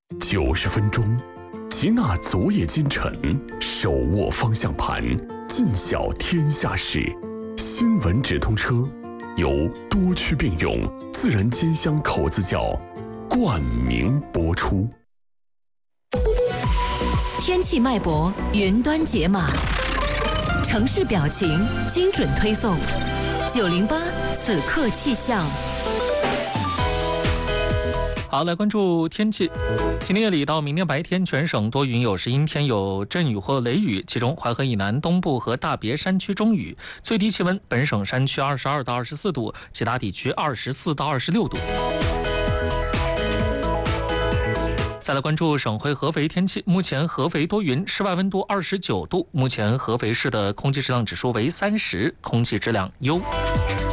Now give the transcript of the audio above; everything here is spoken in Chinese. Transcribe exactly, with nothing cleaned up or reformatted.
九十分钟，吉娜昨夜今晨，手握方向盘，尽晓天下事。新闻直通车，由多区并用自然煎香口子窖冠名播出。 天气脉搏，云端解码，城市表情，精准推送。九零八此刻气象。 好，来关注天气。今天夜里到明天白天，全省多云有时阴天，有阵雨或雷雨，其中淮河以南东部和大别山区中雨。最低气温，本省山区二十二到二十四度，其他地区二十四到二十六度。再来关注省会合肥天气，目前合肥多云，室外温度二十九度，目前合肥市的空气质量指数为三十，空气质量优。